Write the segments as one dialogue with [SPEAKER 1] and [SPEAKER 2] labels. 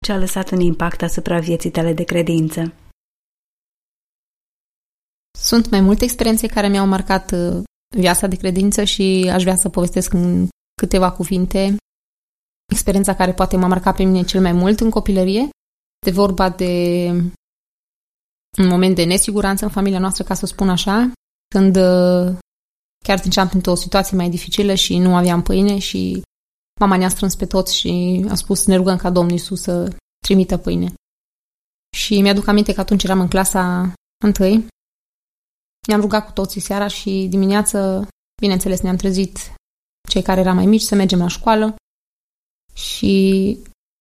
[SPEAKER 1] Ce a lăsat un impact asupra vieții tale de credință?
[SPEAKER 2] Sunt mai multe experiențe care mi-au marcat viața de credință și aș vrea să povestesc în câteva cuvinte experiența care poate m-a marcat pe mine cel mai mult în copilărie. De vorba de un moment de nesiguranță în familia noastră, ca să spun așa, când chiar treceam printr-o situație mai dificilă și nu aveam pâine și mama ne-a strâns pe toți și a spus ne rugăm ca Domnul Iisus să trimită pâine. Și mi-aduc aminte că atunci eram în clasa 1. Ne-am rugat cu toții seara și dimineață, bineînțeles, ne-am trezit cei care eram mai mici să mergem la școală și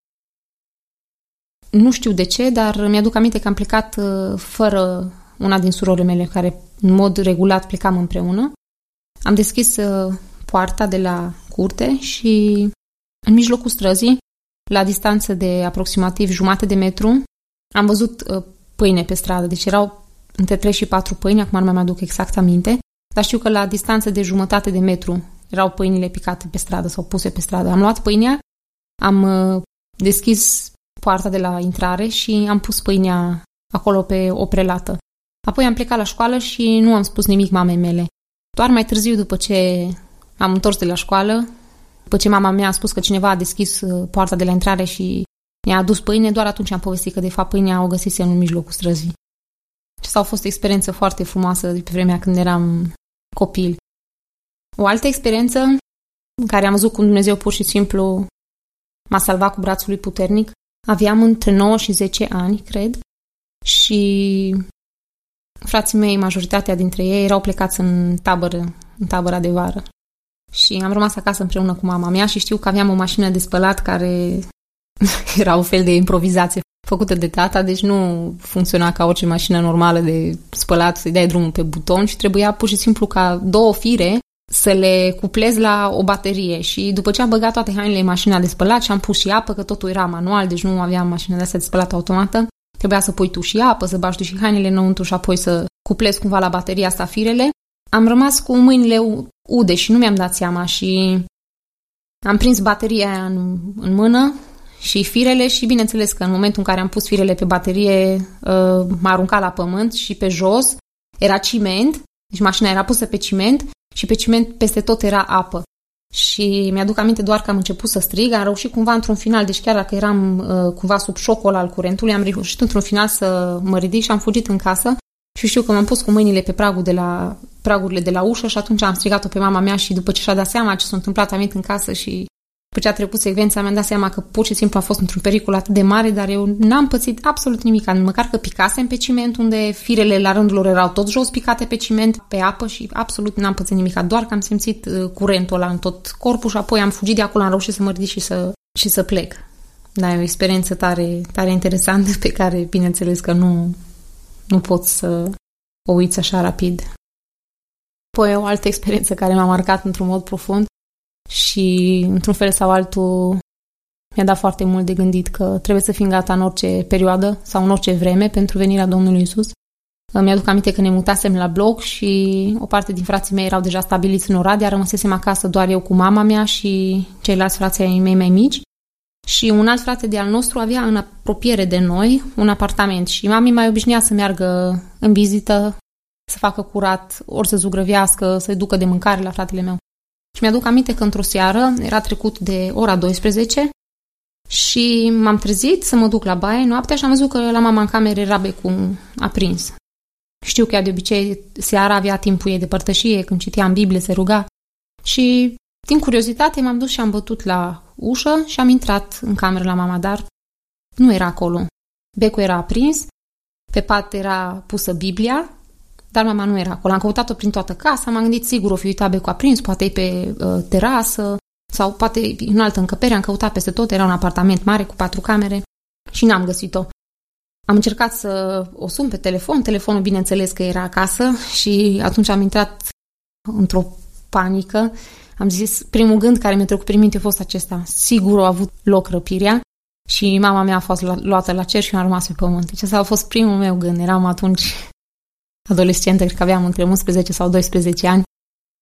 [SPEAKER 2] nu știu de ce, dar mi-aduc aminte că am plecat fără una din surorile mele, care în mod regulat plecam împreună. Am deschis poarta de la curte și în mijlocul străzii, la distanță de aproximativ 1,5 de metru, am văzut pâine pe stradă. Deci erau între 3 și 4 pâini, acum nu mai aduc exact aminte, dar știu că la distanță de 1,5 de metru erau pâinile picate pe stradă sau puse pe stradă. Am luat pâinea, am deschis poarta de la intrare și am pus pâinea acolo pe o prelată. Apoi am plecat la școală și nu am spus nimic mamei mele. Doar mai târziu, după ce am întors de la școală, după ce mama mea a spus că cineva a deschis poarta de la intrare și mi-a adus pâine, doar atunci am povestit că de fapt pâinea o găsise în mijlocul străzii. Și a fost o experiență foarte frumoasă de pe vremea când eram copil. O altă experiență în care am văzut cum Dumnezeu pur și simplu m-a salvat cu brațul lui puternic. Aveam între 9 și 10 ani, cred, și frații mei, majoritatea dintre ei, erau plecați în tabăra de vară. Și am rămas acasă împreună cu mama mea și știu că aveam o mașină de spălat care era un fel de improvizație făcută de tata, deci nu funcționa ca orice mașină normală de spălat, să-i dai drumul pe buton și trebuia pur și simplu ca 2 fire să le cuplez la o baterie. Și după ce am băgat toate hainele în mașina de spălat și am pus și apă, că totul era manual, deci nu aveam mașină de astea de spălat automată, trebuia să pui tu și apă, să bagi tu și hainele înăuntru și apoi să cuplez cumva la bateria asta firele. Am rămas cu mâinile ude și nu mi-am dat seama și am prins bateria aia în mână și firele și bineînțeles că în momentul în care am pus firele pe baterie m-a aruncat la pământ și pe jos era ciment, deci mașina era pusă pe ciment și pe ciment peste tot era apă. Și mi-aduc aminte doar că am început să strig, am reușit cumva într-un final, deci chiar dacă eram cumva sub șocul al curentului, am reușit într-un final să mă ridic și am fugit în casă și știu că m-am pus cu mâinile pe pragurile de la ușă și atunci am strigat-o pe mama mea și după ce și-a dat seama ce s-a întâmplat, am venit în casă și după ce a trecut secvența mi-am dat seama că pur și simplu a fost într-un pericol atât de mare, dar eu n-am pățit absolut nimic, măcar că picasem pe ciment unde firele la rândul lor erau tot jos picate pe ciment, pe apă și absolut n-am pățit nimic, doar că am simțit curentul ăla în tot corpul și apoi am fugit de acolo, am reușit să mă ridic și să plec. Da, e o experiență tare, tare interesantă pe care bineînțeles că nu pot să o uiți așa rapid. Apoi o altă experiență care m-a marcat într-un mod profund și într-un fel sau altul mi-a dat foarte mult de gândit că trebuie să fim gata în orice perioadă sau în orice vreme pentru venirea Domnului Iisus. Mi-aduc aminte că ne mutasem la bloc și o parte din frații mei erau deja stabiliți în Oradea, rămăsesem acasă doar eu cu mama mea și ceilalți frații ai mei mai mici. Și un alt frate de al nostru avea în apropiere de noi un apartament și mami mai obișnuia să meargă în vizită, să facă curat, ori să zugrăvească, să-i ducă de mâncare la fratele meu. Și mi-aduc aminte că într-o seară era trecut de ora 12 și m-am trezit să mă duc la baie noaptea și am văzut că la mama în cameră era becul aprins. Știu că ea de obicei seara avea timpul ei de părtășie, când citea în Biblie, se ruga. Și din curiozitate m-am dus și am bătut la ușă și am intrat în cameră la mama, dar nu era acolo. Becul era aprins, pe pat era pusă Biblia, dar mama nu era acolo. Am căutat-o prin toată casa, m-am gândit sigur o fi uitat becul aprins, poate e pe terasă sau poate în altă încăpere, am căutat peste tot, era un apartament mare cu 4 camere și n-am găsit-o. Am încercat să o sun pe telefon, telefonul bineînțeles că era acasă și atunci am intrat într-o panică. Am zis, primul gând care mi-a trecut prin minte a fost acesta. Sigur a avut loc răpirea și mama mea a fost luată la cer și eu am rămas pe pământ. Deci ăsta a fost primul meu gând. Eram atunci adolescentă, cred că aveam între 11 sau 12 ani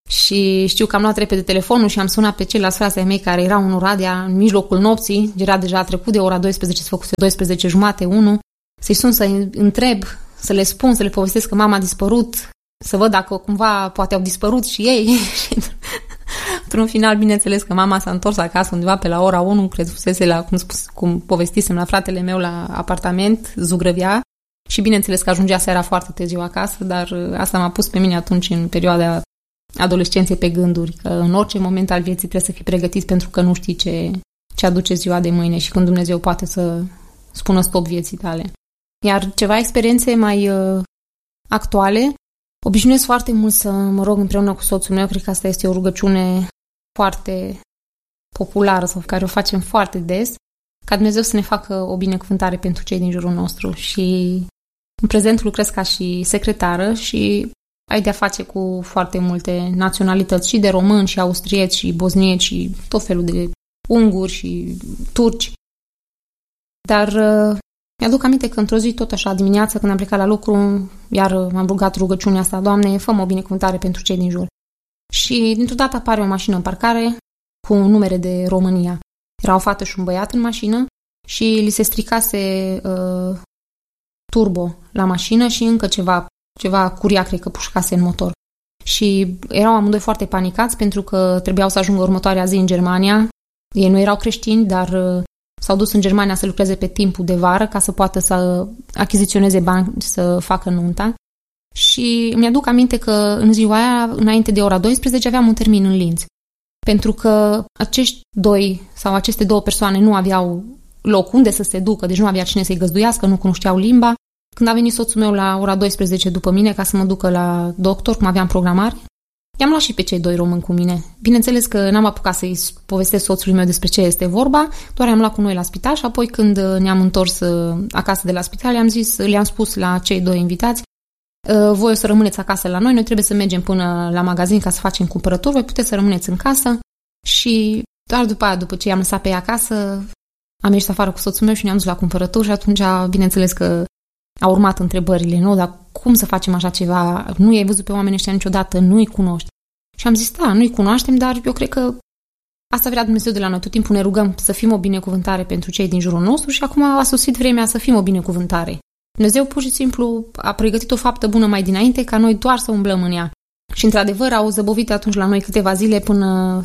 [SPEAKER 2] Și știu că am luat repede telefonul și am sunat pe ceilalți frații mei care erau în Oradea în mijlocul nopții, era deja trecut de ora 12, se făcuse 12 jumate, 1, să-i sun să-i întreb, să le spun, să le povestesc că mama a dispărut, să văd dacă cumva poate au dispărut și ei. Într-un final, bineînțeles că mama s-a întors acasă undeva pe la ora 1, cred fusese la, cum povestisem, la fratele meu la apartament, zugrăvea, și bineînțeles că ajungea seara foarte târziu acasă, dar asta m-a pus pe mine atunci în perioada adolescenței pe gânduri, că în orice moment al vieții trebuie să fii pregătit pentru că nu știi ce aduce ziua de mâine și când Dumnezeu poate să spună stop vieții tale. Iar ceva experiențe mai actuale, obișnuiesc foarte mult să mă rog împreună cu soțul meu, cred că asta este o rugăciune foarte populară sau care o facem foarte des, ca Dumnezeu să ne facă o binecuvântare pentru cei din jurul nostru. Și în prezent lucrez ca și secretară și ai de-a face cu foarte multe naționalități, și de români, și austrieci, și bosnieci, și tot felul de unguri și turci. Dar mi-aduc aminte că într-o zi, tot așa, dimineața, când am plecat la lucru, iar m-am rugat rugăciunea asta: Doamne, fă-mă o binecuvântare pentru cei din jur. Și dintr-o dată apare o mașină în parcare cu numere de România. Era o fată și un băiat în mașină și li se stricase turbo la mașină și încă ceva curia, cred că pușcase în motor. Și erau amândoi foarte panicați pentru că trebuiau să ajungă următoarea zi în Germania. Ei nu erau creștini, dar s-au dus în Germania să lucreze pe timpul de vară ca să poată să achiziționeze bani să facă nunta. Și mi-aduc aminte că în ziua aia, înainte de ora 12, aveam un termin în Linz. Pentru că aceste două persoane nu aveau loc unde să se ducă, deci nu avea cine să-i găzduiască, nu cunoșteau limba. Când a venit soțul meu la ora 12 după mine ca să mă ducă la doctor, cum aveam programare, i-am luat și pe cei doi români cu mine. Bineînțeles că n-am apucat să-i povestesc soțului meu despre ce este vorba, doar i-am luat cu noi la spital și apoi când ne-am întors acasă de la spital, le-am spus la cei doi invitați: voi o să rămâneți acasă la noi trebuie să mergem până la magazin ca să facem cumpărături, voi puteți să rămâneți în casă. Și doar după ce i-am lăsat pe ea acasă, am ieșit afară cu soțul meu și ne-am dus la cumpărături și atunci, bineînțeles că au urmat întrebările, nu? Dar cum să facem așa ceva? Nu i-ai văzut pe oamenii ăștia niciodată, nu-i cunoști. Și am zis: da, nu-i cunoaștem, dar eu cred că asta vrea Dumnezeu de la noi. Tot timpul ne rugăm să fim o binecuvântare pentru cei din jurul nostru și acum a sosit vremea să fim o binecuvântare. Dumnezeu pur și simplu a pregătit o faptă bună mai dinainte ca noi doar să umblăm în ea. Și într-adevăr au zăbovit atunci la noi câteva zile până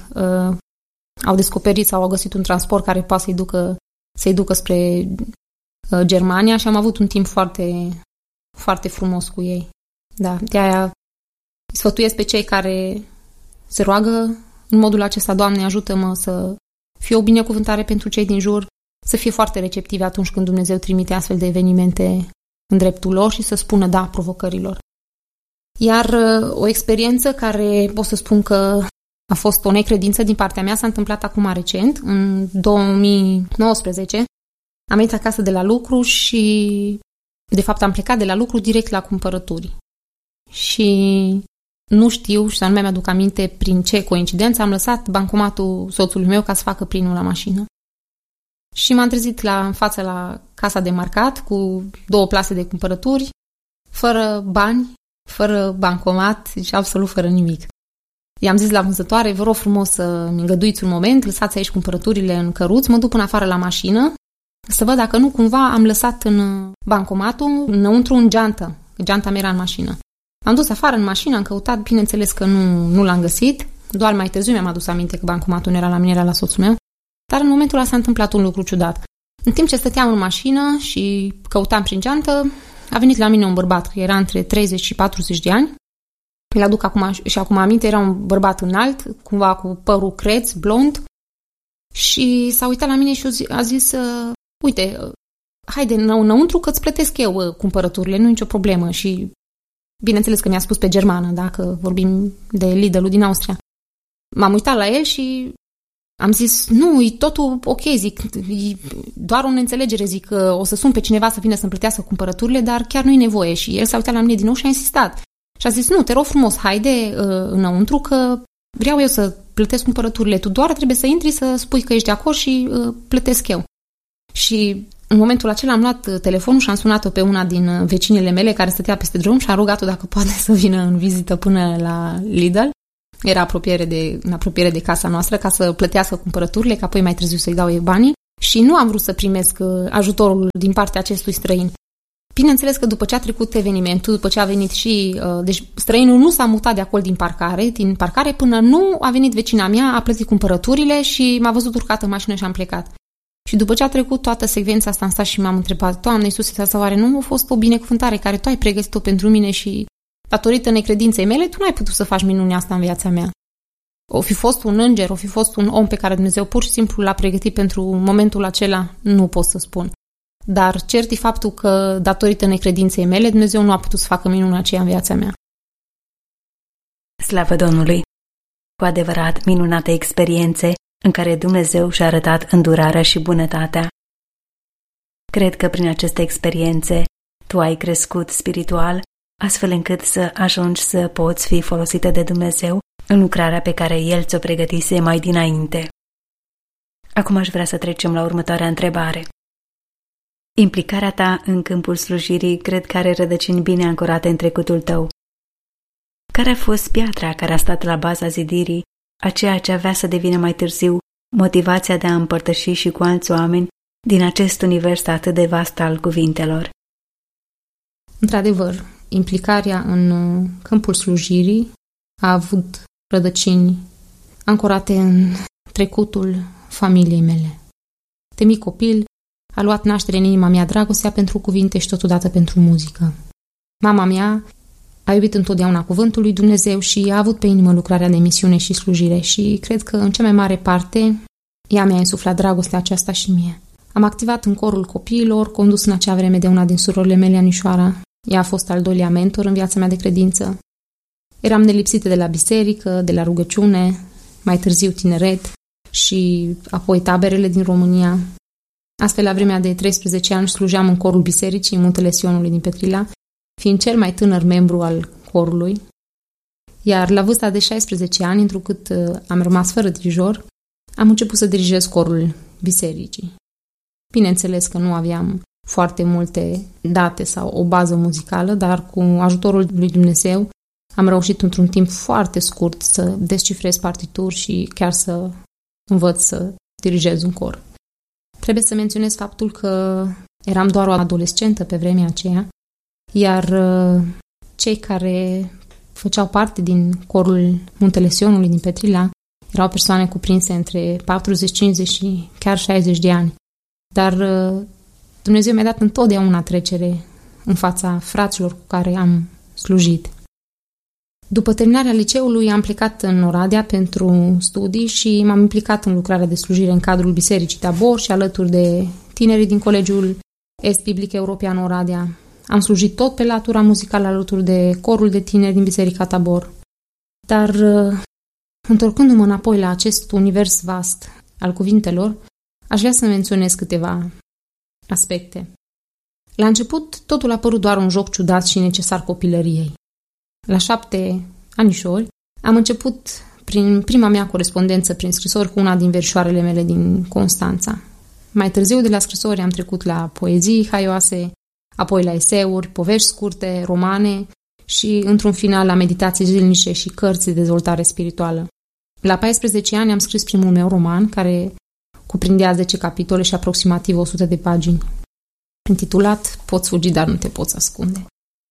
[SPEAKER 2] au descoperit sau au găsit un transport care poate să-i ducă spre Germania și am avut un timp foarte, foarte frumos cu ei. Da, de-aia sfătuiesc pe cei care se roagă în modul acesta: Doamne, ajută-mă să fie o binecuvântare pentru cei din jur, să fie foarte receptivi atunci când Dumnezeu trimite astfel de evenimente în dreptul lor și să spună da provocărilor. Iar o experiență care pot să spun că a fost o necredință din partea mea s-a întâmplat acum recent, în 2019. Am venit acasă de la lucru și, de fapt, am plecat de la lucru direct la cumpărături. Și nu știu, și anume mi-aduc aminte prin ce coincidență, am lăsat bancomatul soțului meu ca să facă plinul la mașină. Și m-am trezit în față la casa de marcat cu 2 plase de cumpărături, fără bani, fără bancomat, deci absolut fără nimic. I-am zis la vânzătoare: vă rog frumos să-mi îngăduiți un moment, lăsați aici cumpărăturile în căruț, mă duc până afară la mașină să văd dacă nu cumva am lăsat în bancomatul înăuntru în geantă. Geanta mea era în mașină. Am dus afară în mașină, am căutat, bineînțeles că nu l-am găsit, doar mai târziu mi-am adus aminte că bancomatul nu era la mine, era la soțul meu, dar în momentul ăla s-a întâmplat un lucru ciudat. În timp ce stăteam în mașină și căutam prin geantă, a venit la mine un bărbat, că era între 30 și 40 de ani. Îl aduc acum aminte, era un bărbat înalt, cumva cu părul creț, blond, și s-a uitat la mine și a zis: uite, haide înăuntru că îți plătesc eu cumpărăturile, nu e nicio problemă. Și bineînțeles că mi-a spus pe germană, dacă vorbim de Lidl-ul din Austria. M-am uitat la el și am zis: nu, e totul ok, zic, e doar o neînțelegere, zic, că o să sun pe cineva să vină să-mi plătească cumpărăturile, dar chiar nu-i nevoie. Și el s-a uitat la mine din nou și a insistat. Și a zis: nu, te rog frumos, haide înăuntru că vreau eu să plătesc cumpărăturile, tu doar trebuie să intri să spui că ești de acord și plătesc eu. Și în momentul acela am luat telefonul și am sunat-o pe una din vecinile mele care stătea peste drum și am rugat-o dacă poate să vină în vizită până la Lidl era în apropiere de casa noastră ca să plătească cumpărăturile, ca apoi mai târziu să-i dau eu banii și nu am vrut să primesc ajutorul din partea acestui străin. Bineînțeles că după ce a trecut evenimentul, după ce a venit și... deci străinul nu s-a mutat de acolo din parcare până nu a venit vecina mea, a plătit cumpărăturile și m-a văzut urcat în mașină și am plecat. Și după ce a trecut toată secvența asta, am stat și m-am întrebat: Doamne Iisuse, asta oare nu a fost o binecuvântare care Tu ai pregătit-o pentru mine și datorită necredinței mele, Tu n-ai putut să faci minunea asta în viața mea? O fi fost un înger, o fi fost un om pe care Dumnezeu pur și simplu l-a pregătit pentru momentul acela, nu pot să spun. Dar cert e faptul că, datorită necredinței mele, Dumnezeu nu a putut să facă minunea aceea în viața mea.
[SPEAKER 1] Slavă Domnului! Cu adevărat minunate experiențe în care Dumnezeu și-a arătat îndurarea și bunătatea. Cred că prin aceste experiențe tu ai crescut spiritual, astfel încât să ajungi să poți fi folosită de Dumnezeu în lucrarea pe care El ți-o pregătise mai dinainte. Acum aș vrea să trecem la următoarea întrebare. Implicarea ta în câmpul slujirii cred că are rădăcini bine ancorate în trecutul tău. Care a fost piatra care a stat la baza zidirii a ceea ce avea să devină mai târziu motivația de a împărtăși și cu alți oameni din acest univers atât de vast al cuvintelor?
[SPEAKER 2] Într-adevăr, implicarea în câmpul slujirii a avut rădăcini ancorate în trecutul familiei mele. De mic copil a luat naștere în inima mea dragostea pentru cuvinte și totodată pentru muzică. Mama mea a iubit întotdeauna cuvântul lui Dumnezeu și a avut pe inimă lucrarea de misiune și slujire și cred că în cea mai mare parte ea mi-a insuflat dragostea aceasta și mie. Am activat în corul copiilor, condus în acea vreme de una din surorile mele, Anișoara. Ea a fost al doilea mentor în viața mea de credință. Eram nelipsită de la biserică, de la rugăciune, mai târziu tineret și apoi taberele din România. Astfel, la vremea de 13 ani slujeam în corul bisericii în Muntele Sionului din Petrila, fiind cel mai tânăr membru al corului. Iar la vârsta de 16 ani, întrucât am rămas fără dirijor, am început să dirijez corul bisericii. Bineînțeles că nu aveam foarte multe date sau o bază muzicală, dar cu ajutorul lui Dumnezeu am reușit într-un timp foarte scurt să descifrez partituri și chiar să învăț să dirigez un cor. Trebuie să menționez faptul că eram doar o adolescentă pe vremea aceea, iar cei care făceau parte din corul Muntele Sionului din Petrila erau persoane cuprinse între 40, 50 și chiar 60 de ani. Dar Dumnezeu mi-a dat întotdeauna trecere în fața fraților cu care am slujit. După terminarea liceului am plecat în Oradea pentru studii și m-am implicat în lucrarea de slujire în cadrul Bisericii Tabor și alături de tinerii din Colegiul Est Biblic European Oradea. Am slujit tot pe latura muzicală alături de corul de tineri din Biserica Tabor. Dar, întorcându-mă înapoi la acest univers vast al cuvintelor, aș vrea să menționez câteva aspecte. La început, totul a părut doar un joc ciudat și necesar copilăriei. La 7 anișori, am început prin prima mea corespondență prin scrisori cu una din verișoarele mele din Constanța. Mai târziu, de la scrisori, am trecut la poezii haioase, apoi la eseuri, povești scurte, romane și, într-un final, la meditații zilnice și cărți de dezvoltare spirituală. La 14 ani am scris primul meu roman, care cuprindea 10 capitole și aproximativ 100 de pagini, intitulat Poți fugi, dar nu te poți ascunde.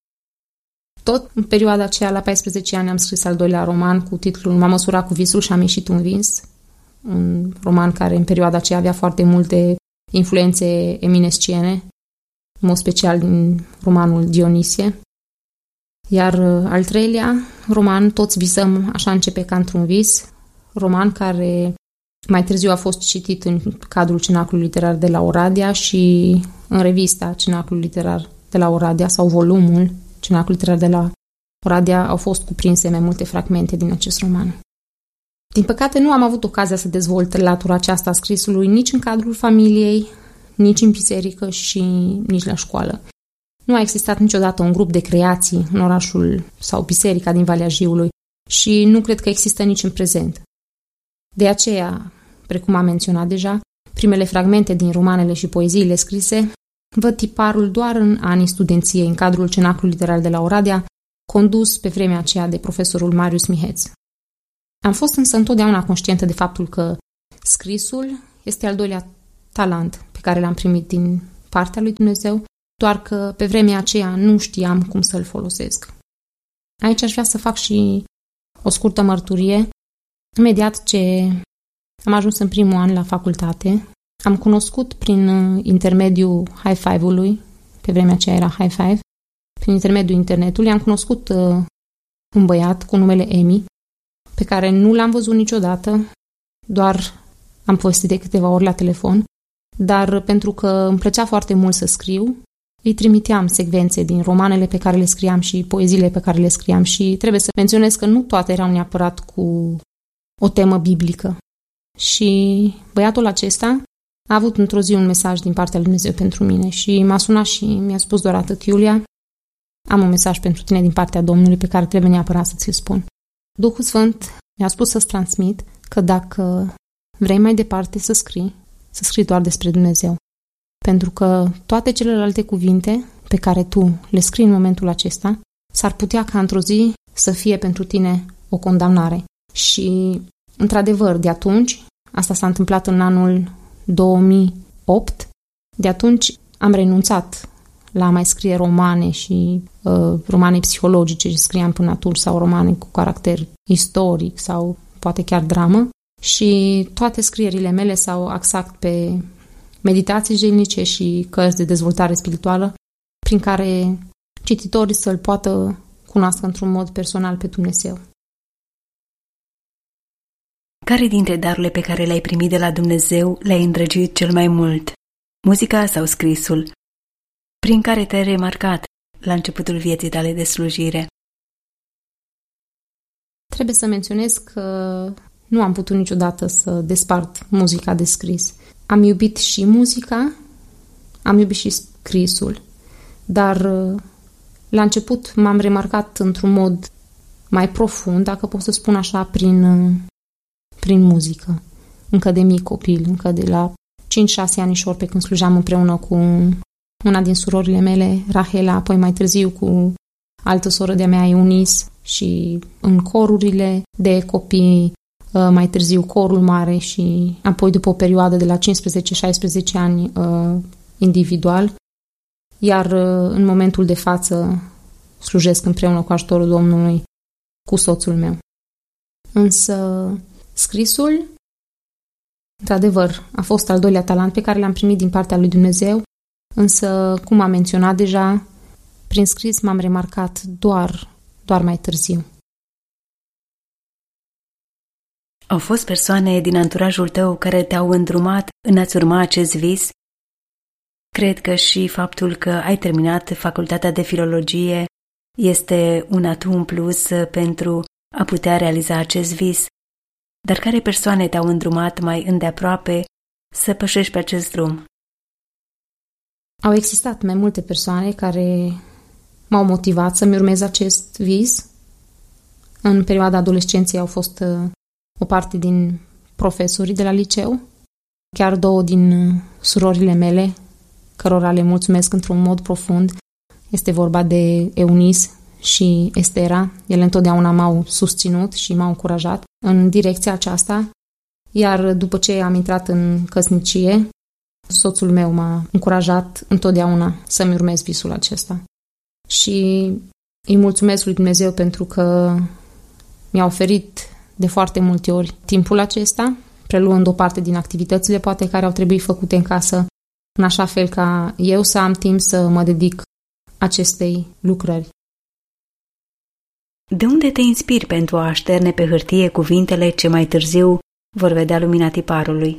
[SPEAKER 2] Tot în perioada aceea, la 14 ani, am scris al doilea roman cu titlul M-am măsurat cu visul și am ieșit un vins, un roman care în perioada aceea avea foarte multe influențe eminesciene, în mod special din romanul Dionisie. Iar al treilea roman, Toți visăm, așa începe ca într-un vis, roman care mai târziu a fost citit în cadrul Cenaclului Literar de la Oradea și în revista Cenaclul Literar de la Oradea sau volumul Cenaclul Literar de la Oradea au fost cuprinse mai multe fragmente din acest roman. Din păcate, nu am avut ocazia să dezvolt latura aceasta a scrisului nici în cadrul familiei, nici în biserică și nici la școală. Nu a existat niciodată un grup de creații în orașul sau biserica din Valea Jiului și nu cred că există nici în prezent. De aceea, precum am menționat deja, primele fragmente din romanele și poeziile scrise văd tiparul doar în anii studenției în cadrul Cenaclului Literar de la Oradea, condus pe vremea aceea de profesorul Marius Miheț. Am fost însă întotdeauna conștientă de faptul că scrisul este al doilea talent pe care l-am primit din partea lui Dumnezeu, doar că pe vremea aceea nu știam cum să-l folosesc. Aici aș vrea să fac și o scurtă mărturie. Imediat ce am ajuns în primul an la facultate, am cunoscut prin intermediul high five-ului, pe vremea aceea era high five, prin intermediul internetului, am cunoscut un băiat cu numele Emi, pe care nu l-am văzut niciodată, doar am povestit de câteva ori la telefon, dar pentru că îmi plăcea foarte mult să scriu, îi trimiteam secvențe din romanele pe care le scriam și poeziile pe care le scriam și trebuie să menționez că nu toate erau neapărat cu o temă biblică. Și băiatul acesta a avut într-o zi un mesaj din partea lui Dumnezeu pentru mine și m-a sunat și mi-a spus doar atât: Iulia, am un mesaj pentru tine din partea Domnului pe care trebuie neapărat să ți-l spun. Duhul Sfânt mi-a spus să-ți transmit că dacă vrei mai departe să scrii doar despre Dumnezeu. Pentru că toate celelalte cuvinte pe care tu le scrii în momentul acesta s-ar putea ca într-o zi să fie pentru tine o condamnare. Și, într-adevăr, de atunci, asta s-a întâmplat în anul 2008, de atunci am renunțat la a mai scrie romane și romane psihologice, ce scriam până atunci, sau romane cu caracter istoric sau poate chiar dramă, și toate scrierile mele s-au axat pe meditații zilnice și cărți de dezvoltare spirituală prin care cititorii să-L poată cunoaște într-un mod personal pe Dumnezeu.
[SPEAKER 1] Care dintre darurile pe care le-ai primit de la Dumnezeu le-ai îndrăgit cel mai mult? Muzica sau scrisul? Prin care te-ai remarcat la începutul vieții tale de slujire?
[SPEAKER 2] Trebuie să menționez că nu am putut niciodată să despart muzica de scris. Am iubit și muzica, am iubit și scrisul, dar la început m-am remarcat într-un mod mai profund, dacă pot să spun așa, prin muzică. Încă de mic copil, încă de la 5-6 anișori, pe când slujam împreună cu una din surorile mele, Rahela, apoi mai târziu cu altă soră de-a mea, Eunice, și în corurile de copii, mai târziu corul mare și apoi după o perioadă de la 15-16 ani individual, iar în momentul de față slujesc împreună cu ajutorul Domnului cu soțul meu. Însă scrisul, într-adevăr, a fost al doilea talent pe care l-am primit din partea lui Dumnezeu, însă, cum am menționat deja, prin scris m-am remarcat doar mai târziu.
[SPEAKER 1] Au fost persoane din anturajul tău care te-au îndrumat în a-ți urma acest vis? Cred că și faptul că ai terminat facultatea de filologie este un atu în plus pentru a putea realiza acest vis. Dar care persoane te-au îndrumat mai îndeaproape să pășești pe acest drum?
[SPEAKER 2] Au existat mai multe persoane care m-au motivat să-mi urmez acest vis. În perioada adolescenței au fost o parte din profesorii de la liceu, chiar 2 din surorile mele, cărora le mulțumesc într-un mod profund. Este vorba de Eunice și Estera. Ele întotdeauna m-au susținut și m-au încurajat în direcția aceasta, iar după ce am intrat în căsnicie, soțul meu m-a încurajat întotdeauna să-mi urmez visul acesta. Și îi mulțumesc lui Dumnezeu pentru că mi-a oferit de foarte multe ori timpul acesta, preluând o parte din activitățile poate care au trebuit făcute în casă, în așa fel ca eu să am timp să mă dedic acestei lucrări.
[SPEAKER 1] De unde te inspiri pentru a așterne pe hârtie cuvintele ce mai târziu vor vedea lumina tiparului?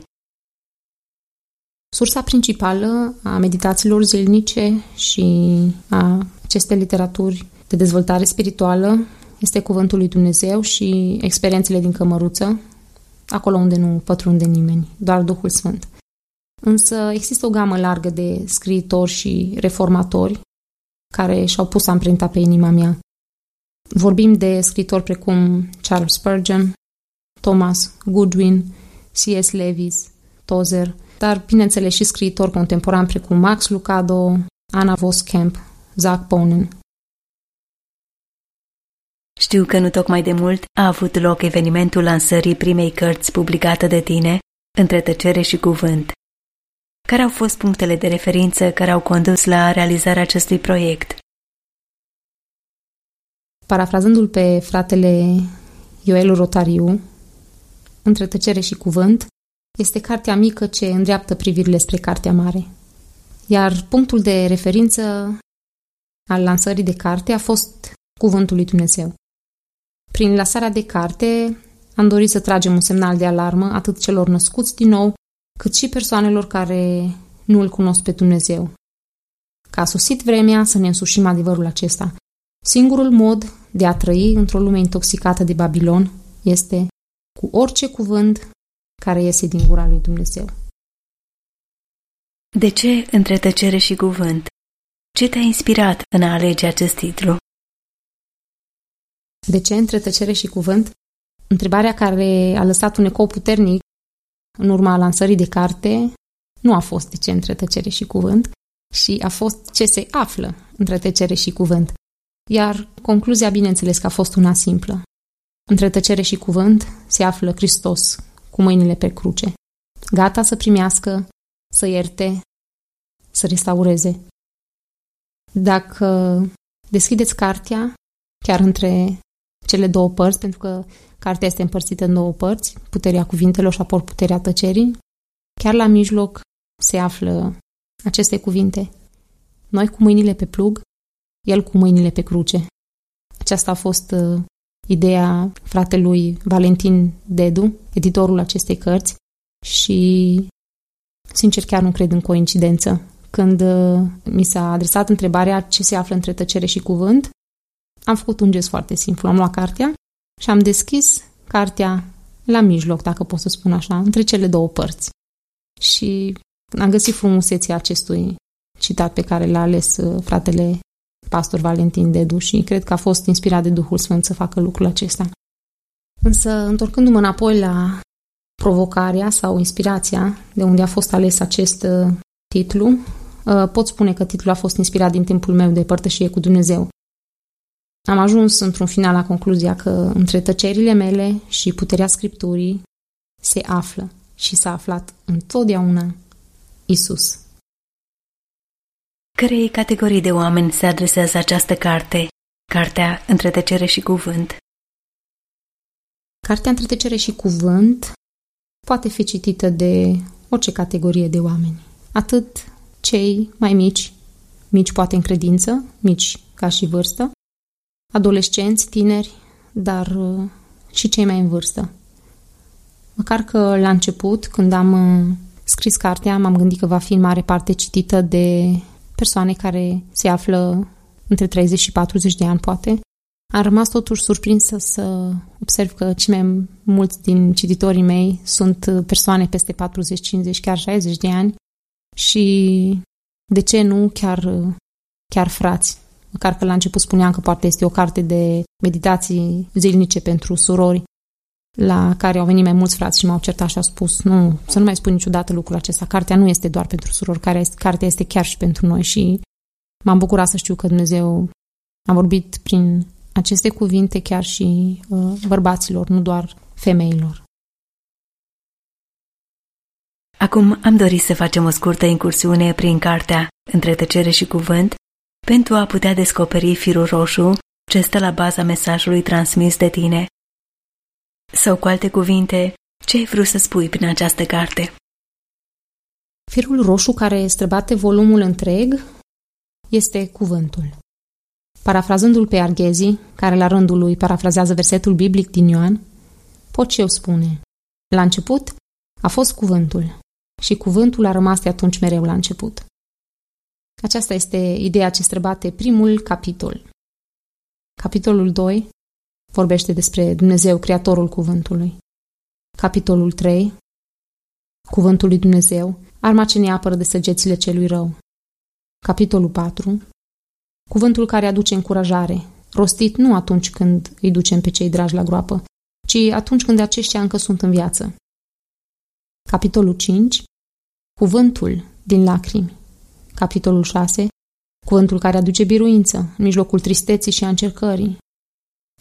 [SPEAKER 2] Sursa principală a meditațiilor zilnice și a acestei literaturi de dezvoltare spirituală este cuvântul lui Dumnezeu și experiențele din cămăruță, acolo unde nu pătrunde nimeni, doar Duhul Sfânt. Însă există o gamă largă de scriitori și reformatori care și-au pus amprenta pe inima mea. Vorbim de scriitori precum Charles Spurgeon, Thomas Goodwin, C.S. Lewis, Tozer, dar bineînțeles și scriitori contemporani precum Max Lucado, Anna Voskamp, Zach Bonnen.
[SPEAKER 1] Știu că nu tocmai de mult a avut loc evenimentul lansării primei cărți publicate de tine, Între tăcere și cuvânt. Care au fost punctele de referință care au condus la realizarea acestui proiect?
[SPEAKER 2] Parafrazându-l pe fratele Ioel Rotariu, Între tăcere și cuvânt este cartea mică ce îndreaptă privirile spre cartea mare. Iar punctul de referință al lansării de carte a fost Cuvântul lui Dumnezeu. Prin lansarea de carte am dorit să tragem un semnal de alarmă atât celor născuți din nou, cât și persoanelor care nu îl cunosc pe Dumnezeu. Că a sosit vremea să ne însușim adevărul acesta. Singurul mod de a trăi într-o lume intoxicată de Babilon este cu orice cuvânt care iese din gura lui Dumnezeu.
[SPEAKER 1] De ce Între tăcere și cuvânt? Ce te-a inspirat în a alege acest titlu?
[SPEAKER 2] De ce Între tăcere și cuvânt? Întrebarea care a lăsat un ecou puternic în urma lansării de carte nu a fost de ce Între tăcere și cuvânt, și a fost ce se află între tăcere și cuvânt. Iar concluzia, bineînțeles, că a fost una simplă. Între tăcere și cuvânt se află Hristos cu mâinile pe cruce, gata să primească, să ierte, să restaureze. Dacă deschideți cartea chiar între cele două părți, pentru că cartea este împărțită în două părți, puterea cuvintelor și apoi puterea tăcerii, chiar la mijloc se află aceste cuvinte: noi cu mâinile pe plug, el cu mâinile pe cruce. Aceasta a fost ideea fratelui Valentin Dedu, editorul acestei cărți, și sincer chiar nu cred în coincidență. Când mi s-a adresat întrebarea ce se află între tăcere și cuvânt, am făcut un gest foarte simplu. Am luat cartea și am deschis cartea la mijloc, dacă pot să spun așa, între cele două părți. Și am găsit frumusețea acestui citat pe care l-a ales fratele pastor Valentin Dedu și cred că a fost inspirat de Duhul Sfânt să facă lucrul acesta. Însă, întorcându-mă înapoi la provocarea sau inspirația de unde a fost ales acest titlu, pot spune că titlul a fost inspirat din timpul meu de părtășie cu Dumnezeu. Am ajuns într-un final la concluzia că între tăcerile mele și puterea Scripturii se află și s-a aflat întotdeauna Isus.
[SPEAKER 1] Cărei categorii de oameni se adresează această carte, cartea Între tăcere și cuvânt?
[SPEAKER 2] Cartea Între tăcere și cuvânt poate fi citită de orice categorie de oameni. Atât cei mai mici, mici poate în credință, mici ca și vârstă, adolescenți, tineri, dar și cei mai în vârstă. Măcar că la început, când am scris cartea, m-am gândit că va fi în mare parte citită de persoane care se află între 30 și 40 de ani, poate. Am rămas totuși surprinsă să observ că cei mai mulți din cititorii mei sunt persoane peste 40, 50, chiar 60 de ani și, de ce nu, chiar frați. Măcar că la început spuneam că poate este o carte de meditații zilnice pentru surori, la care au venit mai mulți frați și m-au certat și au spus: nu, să nu mai spun niciodată lucrul acesta. Cartea nu este doar pentru surori, cartea este chiar și pentru noi. Și m-am bucurat să știu că Dumnezeu a vorbit prin aceste cuvinte chiar și bărbaților, nu doar femeilor.
[SPEAKER 1] Acum am dorit să facem o scurtă incursiune prin cartea Între tăcere și cuvânt pentru a putea descoperi firul roșu ce stă la baza mesajului transmis de tine. Sau, cu alte cuvinte, ce ai vrut să spui prin această carte?
[SPEAKER 2] Firul roșu care străbate volumul întreg este cuvântul. Parafrazându-l pe Arghezi, care la rândul lui parafrazează versetul biblic din Ioan, pot și eu spune: la început a fost cuvântul și cuvântul a rămas de atunci mereu la început. Aceasta este ideea ce străbate primul capitol. Capitolul 2 vorbește despre Dumnezeu, Creatorul cuvântului. Capitolul 3, cuvântul lui Dumnezeu, arma ce ne apără de săgețile celui rău. Capitolul 4, cuvântul care aduce încurajare, rostit nu atunci când îi ducem pe cei dragi la groapă, ci atunci când aceștia încă sunt în viață. Capitolul 5, cuvântul din lacrimi. Capitolul 6, cuvântul care aduce biruință în mijlocul tristeții și a încercării.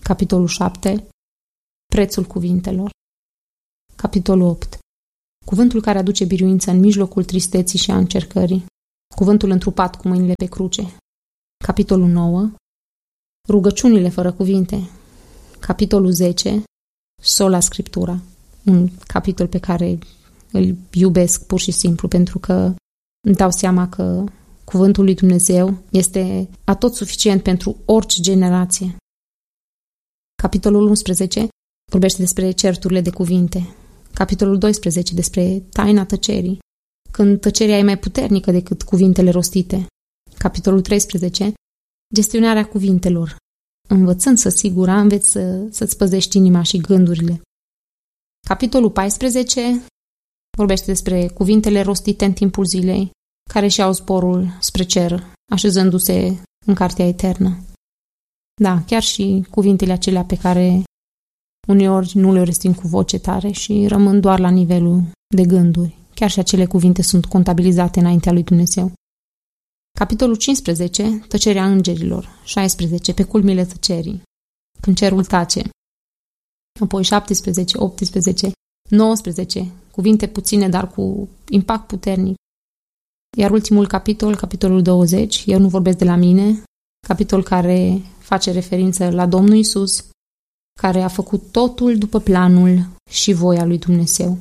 [SPEAKER 2] Capitolul 7. Prețul cuvintelor. Capitolul 8. Cuvântul care aduce biruință în mijlocul tristeții și a încercării. Cuvântul întrupat cu mâinile pe cruce. Capitolul 9. Rugăciunile fără cuvinte. Capitolul 10. Sola Scriptura. Un capitol pe care îl iubesc pur și simplu pentru că îmi dau seama că cuvântul lui Dumnezeu este atot suficient pentru orice generație. Capitolul 11 vorbește despre certurile de cuvinte. Capitolul 12 despre taina tăcerii, când tăcerea e mai puternică decât cuvintele rostite. Capitolul 13 gestionarea cuvintelor. Învățând să sigura, înveți să-ți păzești inima și gândurile. Capitolul 14 vorbește despre cuvintele rostite în timpul zilei, care și-au zborul spre cer, așezându-se în cartea eternă. Da, chiar și cuvintele acelea pe care uneori nu le resting cu voce tare și rămân doar la nivelul de gânduri. Chiar și acele cuvinte sunt contabilizate înaintea lui Dumnezeu. Capitolul 15, tăcerea îngerilor. 16, pe culmile tăcerii, când cerul tace. Apoi 17, 18, 19, cuvinte puține, dar cu impact puternic. Iar ultimul capitol, capitolul 20, eu nu vorbesc de la mine, capitol care face referință la Domnul Iisus, care a făcut totul după planul și voia lui Dumnezeu.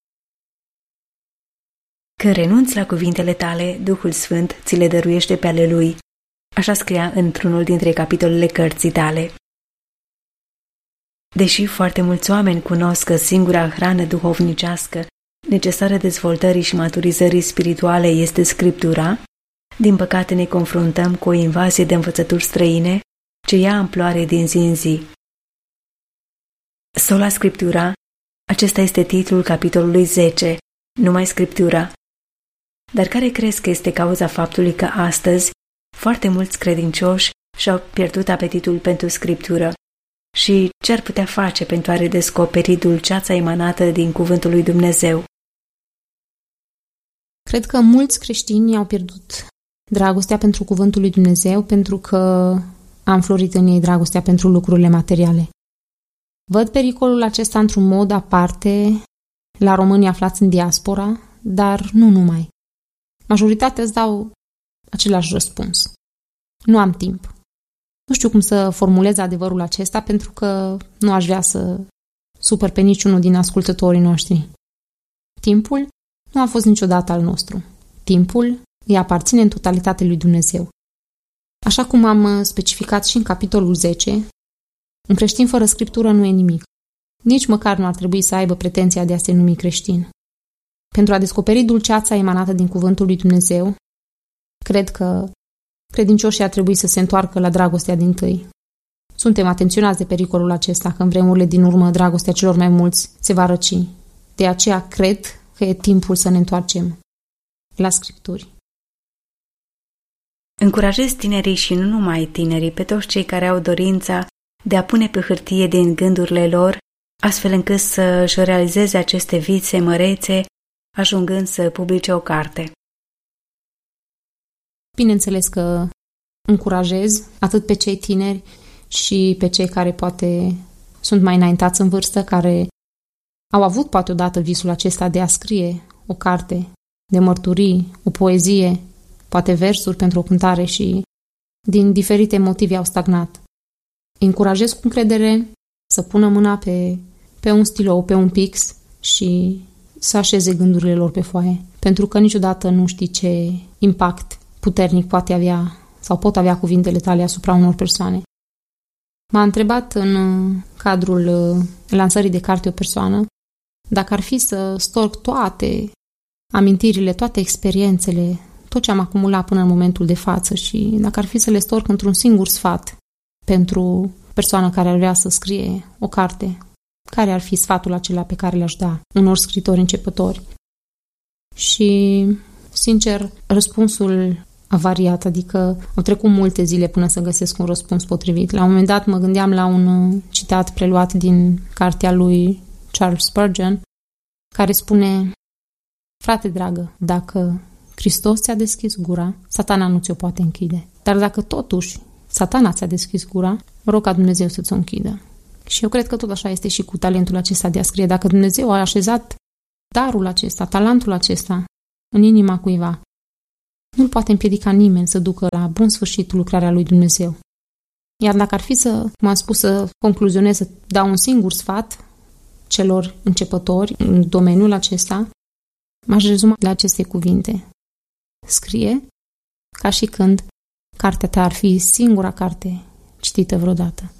[SPEAKER 1] Când renunți la cuvintele tale, Duhul Sfânt ți le dăruiește pe ale Lui. Așa scria într-unul dintre capitolele cărții tale. Deși foarte mulți oameni cunosc că singura hrană duhovnicească necesară dezvoltării și maturizării spirituale este Scriptura, din păcate ne confruntăm cu o invazie de învățături străine ce ia amploare din zi în zi. Sola Scriptura, acesta este titlul capitolului 10, numai Scriptura. Dar care crezi că este cauza faptului că astăzi foarte mulți credincioși și-au pierdut apetitul pentru Scriptură? Și ce ar putea face pentru a redescoperi dulceața emanată din cuvântul lui Dumnezeu?
[SPEAKER 2] Cred că mulți creștini au pierdut dragostea pentru cuvântul lui Dumnezeu pentru că a înflorit în ei dragostea pentru lucrurile materiale. Văd pericolul acesta într-un mod aparte la românii aflați în diaspora, dar nu numai. Majoritatea îți dau același răspuns. Nu am timp. Nu știu cum să formulez adevărul acesta pentru că nu aș vrea să supăr pe niciunul din ascultătorii noștri. Timpul nu a fost niciodată al nostru. Timpul îi aparține în totalitate lui Dumnezeu. Așa cum am specificat și în capitolul 10, un creștin fără Scriptură nu e nimic. Nici măcar nu ar trebui să aibă pretenția de a se numi creștin. Pentru a descoperi dulceața emanată din cuvântul lui Dumnezeu, cred că credincioșii ar trebui să se întoarcă la dragostea dintâi. Suntem atenționați de pericolul acesta, că în vremurile din urmă dragostea celor mai mulți se va răci. De aceea cred că e timpul să ne întoarcem la Scripturi.
[SPEAKER 1] Încurajez tinerii și nu numai tinerii, pe toți cei care au dorința de a pune pe hârtie din gândurile lor, astfel încât să-și realizeze aceste vise mărețe, ajungând să publice o carte.
[SPEAKER 2] Bineînțeles că încurajez atât pe cei tineri și pe cei care poate sunt mai înaintați în vârstă, care au avut poate odată visul acesta de a scrie o carte de mărturii, o poezie, poate versuri pentru o cântare și din diferite motive au stagnat. Încurajez cu încredere să pună mâna pe un stilou, pe un pix și să așeze gândurile lor pe foaie, pentru că niciodată nu știi ce impact puternic poate avea sau pot avea cuvintele tale asupra unor persoane. M-a întrebat în cadrul lansării de carte o persoană dacă ar fi să storc toate amintirile, toate experiențele, tot ce am acumulat până în momentul de față și dacă ar fi să le storc într-un singur sfat pentru persoana care ar vrea să scrie o carte, care ar fi sfatul acela pe care le-aș da unor scritori începători? Și, sincer, răspunsul a variat, adică au trecut multe zile până să găsesc un răspuns potrivit. La un moment dat mă gândeam la un citat preluat din cartea lui Charles Spurgeon, care spune: frate dragă, dacă Hristos ți-a deschis gura, Satana nu ți-o poate închide. Dar dacă totuși Satana ți-a deschis gura, rog ca Dumnezeu să-ți o închidă. Și eu cred că tot așa este și cu talentul acesta de a scrie. Dacă Dumnezeu a așezat darul acesta, talentul acesta în inima cuiva, nu-l poate împiedica nimeni să ducă la bun sfârșit lucrarea lui Dumnezeu. Iar dacă ar fi cum am spus, să concluzionez, să dau un singur sfat celor începători în domeniul acesta, m-aș rezuma la aceste cuvinte. Scrie ca și când cartea ta ar fi singura carte citită vreodată.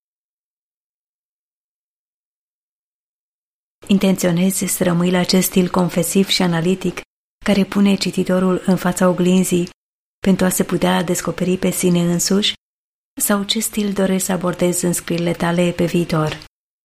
[SPEAKER 1] Intenționezi să rămâi la acest stil confesiv și analitic care pune cititorul în fața oglinzii pentru a se putea descoperi pe sine însuși? Sau ce stil dorești să abordezi în scrierile tale pe viitor?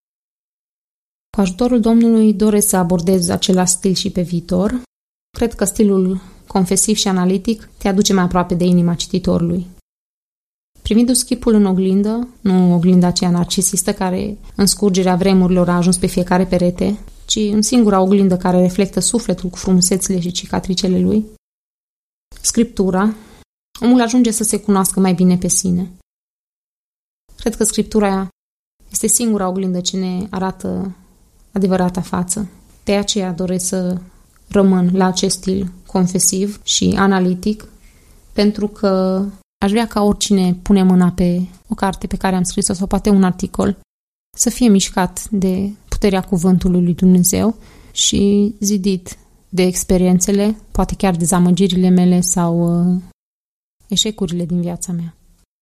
[SPEAKER 2] Cu ajutorul Domnului doresc să abordez același stil și pe viitor. Cred că stilul confesiv și analitic te aduce mai aproape de inima cititorului. Privindu-ți chipul în oglindă, nu oglinda aceea narcisistă care în scurgerea vremurilor a ajuns pe fiecare perete, ci în singura oglindă care reflectă sufletul cu frumusețile și cicatricele lui, Scriptura, omul ajunge să se cunoască mai bine pe sine. Cred că Scriptura este singura oglindă ce ne arată adevărata față. De aceea doresc să rămân la acest stil confesiv și analitic, pentru că aș vrea ca oricine pune mâna pe o carte pe care am scris-o sau poate un articol să fie mișcat de puterea cuvântului lui Dumnezeu și zidit de experiențele, poate chiar dezamăgirile mele sau eșecurile din viața mea.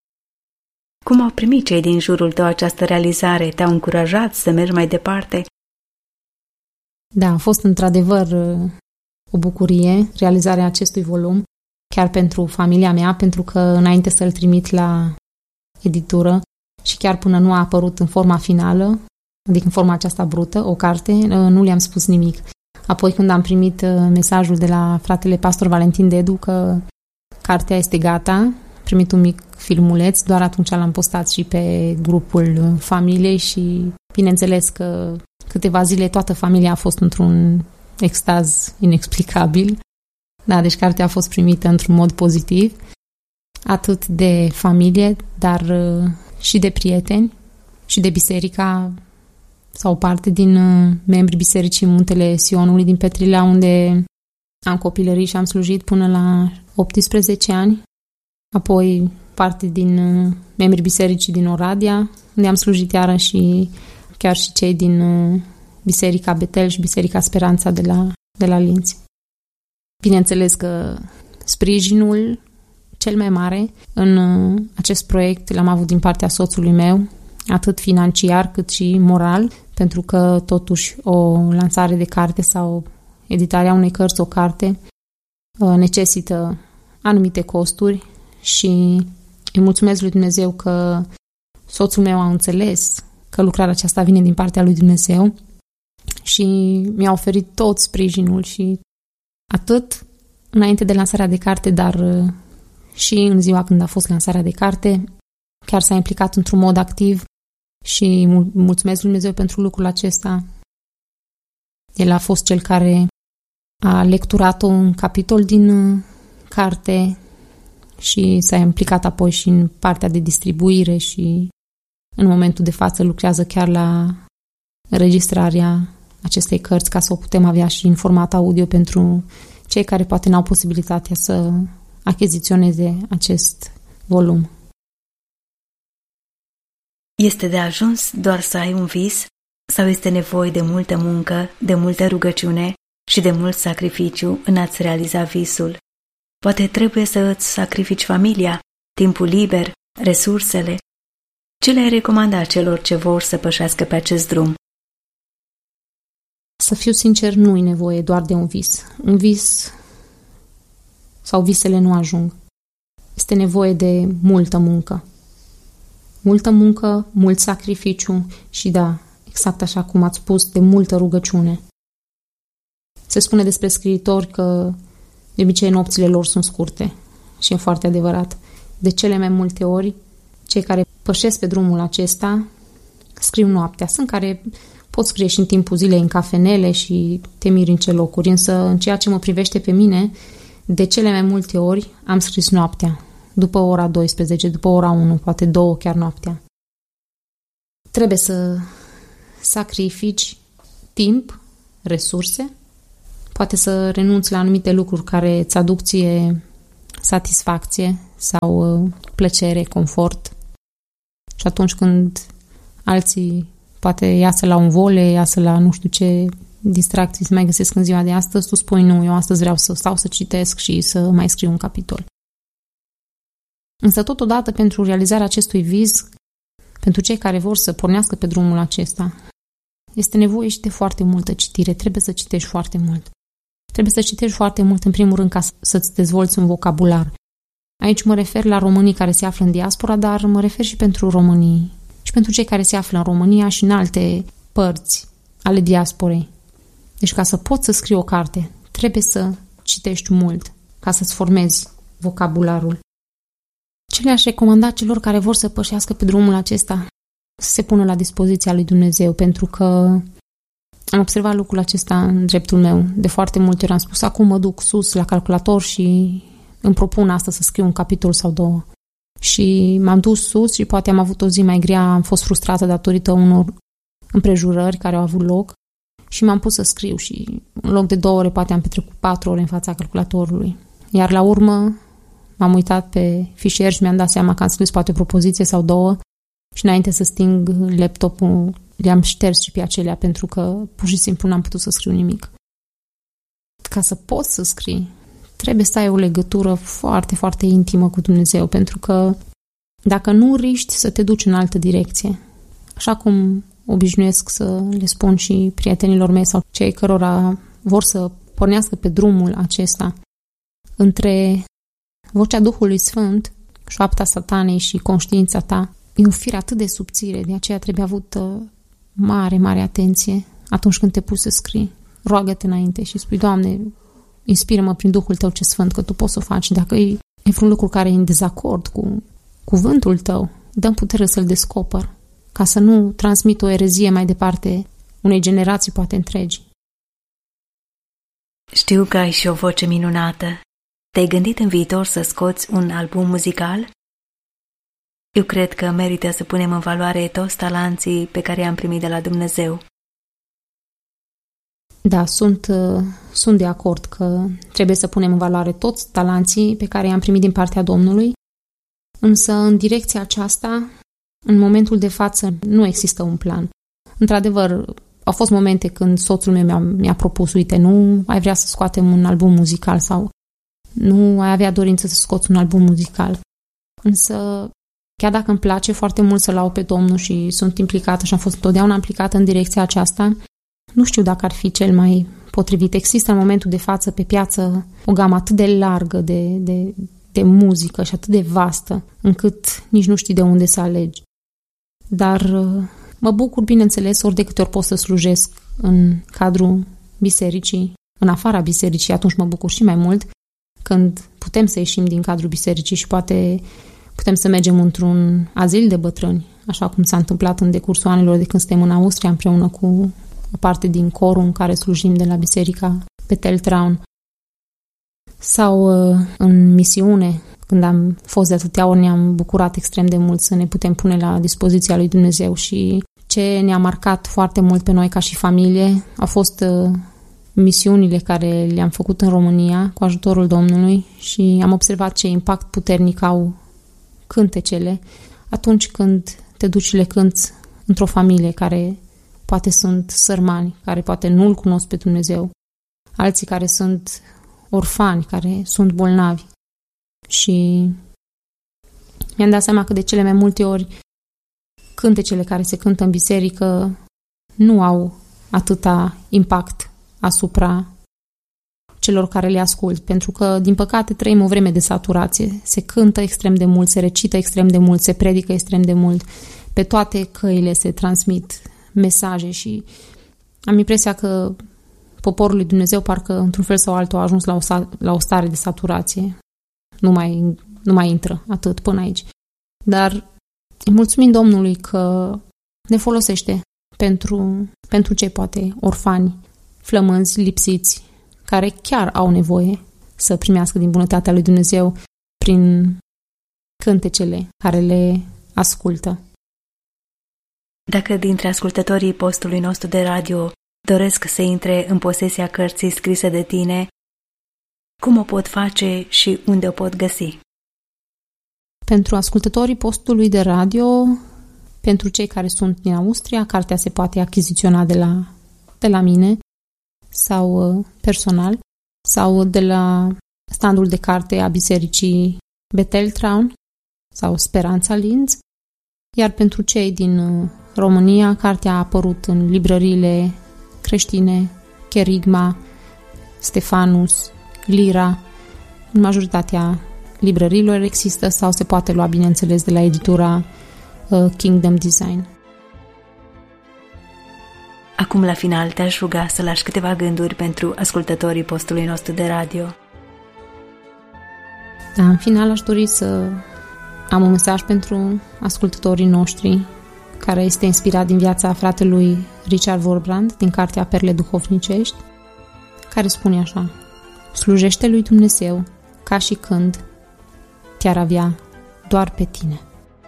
[SPEAKER 1] Cum au primit cei din jurul tău această realizare? Te-au încurajat să mergi mai departe?
[SPEAKER 2] Da, a fost într-adevăr o bucurie realizarea acestui volum, chiar pentru familia mea, pentru că înainte să-l trimit la editură și chiar până nu a apărut în forma finală, adică în forma aceasta brută, o carte, nu le-am spus nimic. Apoi când am primit mesajul de la fratele pastor Valentin Dedu că cartea este gata, am primit un mic filmuleț, doar atunci l-am postat și pe grupul familiei și bineînțeles că câteva zile toată familia a fost într-un extaz inexplicabil. Da, deci cartea a fost primită într-un mod pozitiv, atât de familie, dar și de prieteni și de biserica sau parte din membrii Bisericii Muntele Sionului din Petrilea, unde am copilărit și am slujit până la 18 ani. Apoi parte din membrii Bisericii din Oradea, unde am slujit iară și chiar și cei din Biserica Betel și Biserica Speranța de la Linți. Bineînțeles că sprijinul cel mai mare în acest proiect l-am avut din partea soțului meu, atât financiar cât și moral, pentru că totuși o lansare de carte sau editarea unei cărți, o carte, necesită anumite costuri și îi mulțumesc lui Dumnezeu că soțul meu a înțeles că lucrarea aceasta vine din partea lui Dumnezeu și mi-a oferit tot sprijinul și atât înainte de lansarea de carte, dar și în ziua când a fost lansarea de carte, chiar s-a implicat într-un mod activ și mulțumesc lui Dumnezeu pentru lucrul acesta. El a fost cel care a lecturat un capitol din carte și s-a implicat apoi și în partea de distribuire și în momentul de față lucrează chiar la înregistrarea acestei cărți ca să o putem avea și în format audio pentru cei care poate n-au posibilitatea să achiziționeze acest volum.
[SPEAKER 1] Este de ajuns doar să ai un vis sau este nevoie de multă muncă, de multă rugăciune și de mult sacrificiu în a-ți realiza visul? Poate trebuie să îți sacrifici familia, timpul liber, resursele. Ce le-ai recomanda celor ce vor să pășească pe acest drum?
[SPEAKER 2] Să fiu sincer, nu e nevoie doar de un vis. Un vis sau visele nu ajung. Este nevoie de multă muncă. Multă muncă, mult sacrificiu și da, exact așa cum ați spus, de multă rugăciune. Se spune despre scriitori că de obicei nopțile lor sunt scurte și e foarte adevărat. De cele mai multe ori, cei care pășesc pe drumul acesta scriu noaptea. Sunt care pot scrie și în timpul zilei în cafenele și te miri în ce locuri, însă în ceea ce mă privește pe mine, de cele mai multe ori am scris noaptea, după ora 12, după ora 1, poate 2 chiar noaptea. trebuie să sacrifici timp, resurse, poate să renunți la anumite lucruri care îți aduc ție satisfacție sau plăcere, confort. Și atunci când alții poate iasă la un vole, iasă la nu știu ce distracții se mai găsesc în ziua de astăzi, tu spui nu, eu astăzi vreau să stau să citesc și să mai scriu un capitol. Însă totodată pentru realizarea acestui vis, pentru cei care vor să pornească pe drumul acesta, este nevoie și de foarte multă citire. Trebuie să citești foarte mult. Trebuie să citești foarte mult, în primul rând, ca să-ți dezvolți un vocabular. Aici mă refer la românii care se află în diaspora, dar mă refer și pentru românii și pentru cei care se află în România și în alte părți ale diasporei. Deci ca să poți să scrii o carte, trebuie să citești mult ca să-ți formezi vocabularul. Ce le-aș recomanda celor care vor să pășească pe drumul acesta? Să se pună la dispoziția lui Dumnezeu, pentru că am observat lucrul acesta în dreptul meu. De foarte multe ori am spus, acum mă duc sus la calculator și îmi propun astăzi să scriu un capitol sau două. Și m-am dus sus și poate am avut o zi mai grea, am fost frustrată datorită unor împrejurări care au avut loc și m-am pus să scriu și în loc de 2 ore poate am petrecut 4 ore în fața calculatorului. Iar la urmă m-am uitat pe fișier și mi-am dat seama că am scris poate o propoziție sau 2 și înainte să sting laptopul le-am șters și pe acelea pentru că pur și simplu n-am putut să scriu nimic. Ca să poți să scrii, trebuie să ai o legătură foarte, foarte intimă cu Dumnezeu, pentru că dacă nu riști să te duci în altă direcție, așa cum obișnuiesc să le spun și prietenilor mei sau cei cărora vor să pornească pe drumul acesta, între vocea Duhului Sfânt, șoapta Satanei și conștiința ta, e o fire atât de subțire, de aceea trebuie avută mare, mare atenție atunci când te pui să scrii. Roagă-te înainte și spui, Doamne, inspiră-mă prin Duhul Tău ce Sfânt, că Tu poți să o faci. Dacă e vreun lucru care e în dezacord cu cuvântul Tău, dă-mi putere să-l descoper, ca să nu transmit o erezie mai departe unei generații, poate întregi.
[SPEAKER 1] Știu că ai și o voce minunată. Te-ai gândit în viitor să scoți un album muzical? Eu cred că merită să punem în valoare toți talanții pe care i-am primit de la Dumnezeu.
[SPEAKER 2] Da, sunt de acord că trebuie să punem în valoare toți talanții pe care i-am primit din partea Domnului, însă în direcția aceasta, în momentul de față, nu există un plan. Într-adevăr, au fost momente când soțul meu mi-a propus, uite, nu ai vrea să scoatem un album muzical sau nu ai avea dorință să scoți un album muzical. Însă, chiar dacă îmi place foarte mult să laud pe Domnul și sunt implicată și am fost întotdeauna implicată în direcția aceasta, nu știu dacă ar fi cel mai potrivit. Există în momentul de față pe piață o gamă atât de largă de muzică și atât de vastă, încât nici nu știi de unde să alegi. Dar mă bucur, bineînțeles, ori de câte ori pot să slujesc în cadrul bisericii, în afara bisericii, atunci mă bucur și mai mult când putem să ieșim din cadrul bisericii și poate putem să mergem într-un azil de bătrâni, așa cum s-a întâmplat în decursul anilor de când suntem în Austria împreună cu o parte din corul în care slujim de la biserica Beteltraun. Sau în misiune, când am fost de atâtea ori, ne-am bucurat extrem de mult să ne putem pune la dispoziția lui Dumnezeu și ce ne-a marcat foarte mult pe noi ca și familie au fost misiunile care le-am făcut în România cu ajutorul Domnului și am observat ce impact puternic au cântecele atunci când te duci și le cânți într-o familie care poate sunt sărmani, care poate nu-L cunosc pe Dumnezeu, alții care sunt orfani, care sunt bolnavi. Și mi-am dat seama că de cele mai multe ori cântecele care se cântă în biserică nu au atâta impact asupra celor care le ascult, pentru că, din păcate, trăim o vreme de saturație. Se cântă extrem de mult, se recită extrem de mult, se predică extrem de mult. Pe toate căile se transmit mesaje și am impresia că poporul lui Dumnezeu parcă, într-un fel sau altul, a ajuns la o stare de saturație. Nu mai intră atât până aici. Dar îi mulțumim Domnului că ne folosește pentru cei poate orfani, flămânzi, lipsiți, care chiar au nevoie să primească din bunătatea lui Dumnezeu prin cântecele care le ascultă.
[SPEAKER 1] Dacă dintre ascultătorii postului nostru de radio doresc să intre în posesia cărții scrise de tine, cum o pot face și unde o pot găsi?
[SPEAKER 2] Pentru ascultătorii postului de radio, pentru cei care sunt din Austria, cartea se poate achiziționa de la mine sau personal sau de la standul de carte a bisericii Betheltraun sau Speranța Linz, iar pentru cei din România, cartea a apărut în librăriile creștine, Cherigma, Stefanus, Lira. În majoritatea librăriilor există sau se poate lua, bineînțeles, de la editura Kingdom Design.
[SPEAKER 1] Acum, la final, te-aș ruga să lași câteva gânduri pentru ascultătorii postului nostru de radio.
[SPEAKER 2] Da, în final aș dori să am un mesaj pentru ascultătorii noștri, care este inspirat din viața fratelui Richard Wurmbrand, din cartea Perle duhovnicești, care spune așa: slujește lui Dumnezeu ca și când te-ar avea doar pe tine.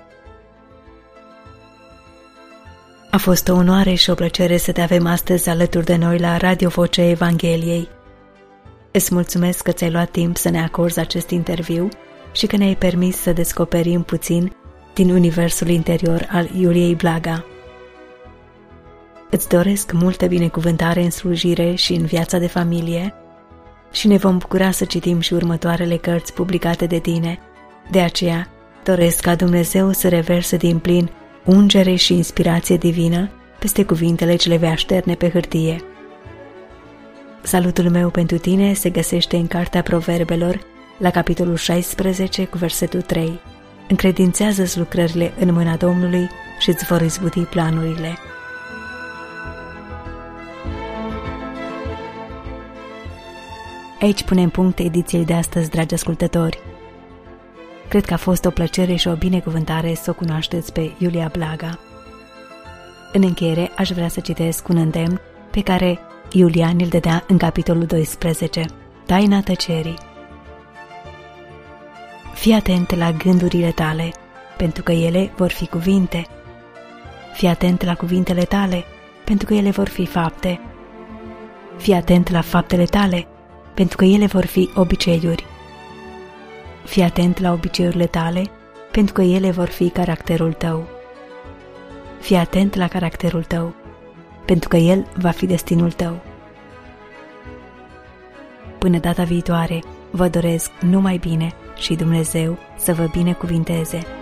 [SPEAKER 1] A fost o onoare și o plăcere să te avem astăzi alături de noi la Radio Vocea Evangheliei. Îți mulțumesc că ți-ai luat timp să ne acorzi acest interviu și că ne-ai permis să descoperim puțin din universul interior al Iuliei Blaga. Îți doresc multă binecuvântare în slujire și în viața de familie și ne vom bucura să citim și următoarele cărți publicate de tine. De aceea, doresc ca Dumnezeu să reverse din plin ungere și inspirație divină peste cuvintele ce le vei așterne pe hârtie. Salutul meu pentru tine se găsește în Cartea Proverbelor, la capitolul 16, cu versetul 3. Încredințează-ți lucrările în mâna Domnului și îți vor izbuti planurile. Aici punem punct ediției de astăzi, dragi ascultători. Cred că a fost o plăcere și o binecuvântare să o cunoașteți pe Iulia Blaga. În încheiere, aș vrea să citesc un îndemn pe care Iulia ne-l dădea în capitolul 12, Taina tăcerii. Fii atent la gândurile tale, pentru că ele vor fi cuvinte. Fii atent la cuvintele tale, pentru că ele vor fi fapte. Fii atent la faptele tale, pentru că ele vor fi obiceiuri. Fii atent la obiceiurile tale, pentru că ele vor fi caracterul tău. Fii atent la caracterul tău, pentru că el va fi destinul tău. Până data viitoare, vă doresc numai bine și Dumnezeu să vă binecuvinteze.